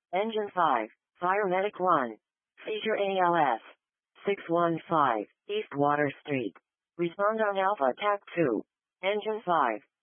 Engine 5, Fire Medic 1. Feature ALS. 615, East Water Street. Respond on Alpha TAC 2. Engine 5.